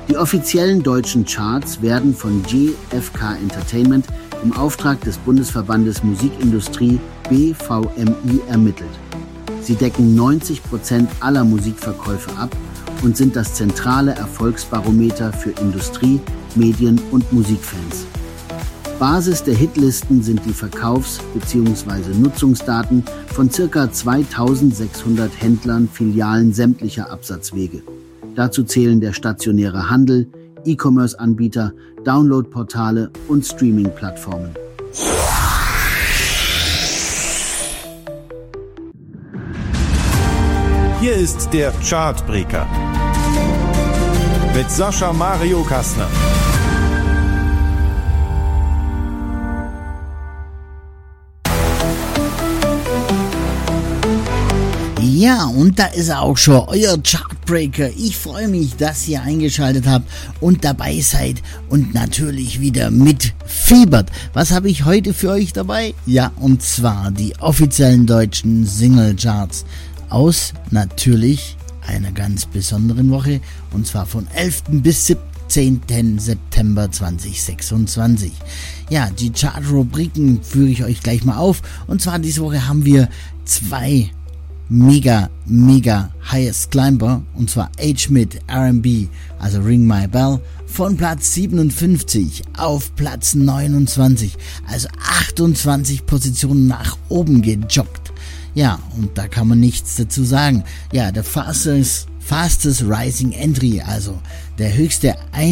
Die offiziellen deutschen Charts werden von GfK Entertainment im Auftrag des Bundesverbandes Musikindustrie BVMI ermittelt. Sie decken 90% aller Musikverkäufe ab und sind das zentrale Erfolgsbarometer für Industrie, Medien und Musikfans. Basis der Hitlisten sind die Verkaufs- bzw. Nutzungsdaten von ca. 2600 Händlern, Filialen sämtlicher Absatzwege. Dazu zählen der stationäre Handel, E-Commerce-Anbieter, Downloadportale und Streaming-Plattformen. Hier ist der Chartbreaker mit Sascha Mario Kastner. Ja, und da ist er auch schon, euer Chartbreaker. Ich freue mich, dass ihr eingeschaltet habt und dabei seid und natürlich wieder mitfiebert. Was habe ich heute für euch dabei? Ja, und zwar die offiziellen deutschen Singlecharts aus natürlich einer ganz besonderen Woche, und zwar von 11. bis 17. September 2026. Ja, die Chart-Rubriken führe ich euch gleich mal auf, und zwar diese Woche haben wir zwei mega Highest Climber, und zwar H mit R&B, also Ring My Bell, von Platz 57 auf Platz 29, also 28 Positionen nach oben gejoggt. Ja, und da kann man nichts dazu sagen. Ja, der fastest Rising Entry, also der höchste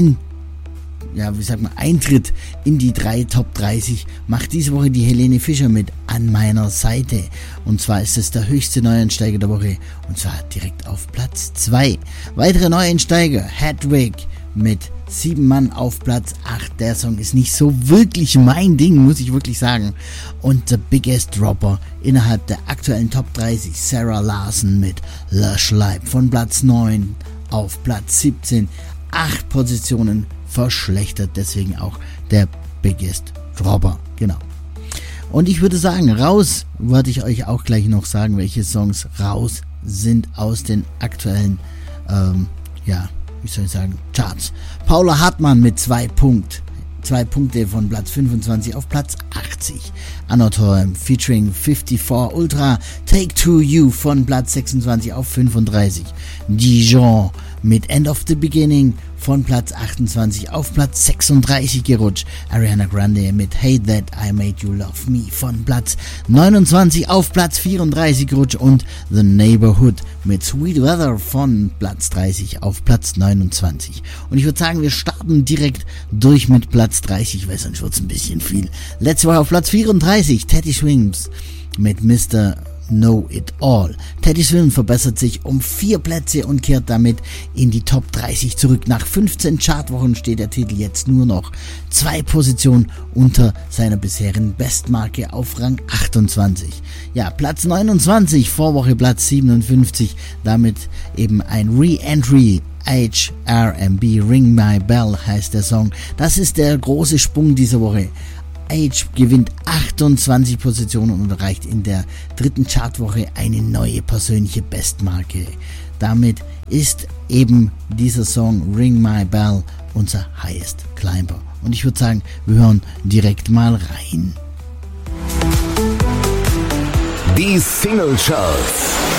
Eintritt in die 3 Top 30 macht diese Woche die Helene Fischer mit An meiner Seite. Und zwar ist es der höchste Neueinsteiger der Woche, und zwar direkt auf Platz 2. Weitere Neueinsteiger, Hedwig mit 7 Mann auf Platz 8. Der Song ist nicht so wirklich mein Ding, muss ich wirklich sagen. Und The Biggest Dropper innerhalb der aktuellen Top 30, Sarah Larson mit Lush Life von Platz 9 auf Platz 17. 8 Positionen verschlechtert, deswegen auch der Biggest Dropper, genau. Und ich würde sagen, raus, werde ich euch auch gleich noch sagen, welche Songs raus sind aus den aktuellen, Charts. Paula Hartmann mit 2 Punkte von Platz 25 auf Platz 80. Anatol featuring 54 Ultra, Take to You von Platz 26 auf 35. Dijon mit End of the Beginning von Platz 28 auf Platz 36 gerutscht. Ariana Grande mit Hate That I Made You Love Me von Platz 29 auf Platz 34 gerutscht, und The Neighborhood mit Sweet Weather von Platz 30 auf Platz 29. Und ich würde sagen, wir starten direkt durch mit Platz 30, weil sonst wird es ein bisschen viel. Letzte Woche auf Platz 34, Teddy Swims mit Mr. Know It All. Teddy Swims verbessert sich um 4 Plätze und kehrt damit in die Top 30 zurück. Nach 15 Chartwochen steht der Titel jetzt nur noch 2 Positionen unter seiner bisherigen Bestmarke auf Rang 28. Ja, Platz 29, Vorwoche Platz 57, damit eben ein Re-Entry. HRMB, Ring My Bell heißt der Song. Das ist der große Sprung dieser Woche. Age gewinnt 28 Positionen und erreicht in der 3. Chartwoche eine neue persönliche Bestmarke. Damit ist eben dieser Song Ring My Bell unser Highest Climber. Und ich würde sagen, wir hören direkt mal rein. Die Single Charts.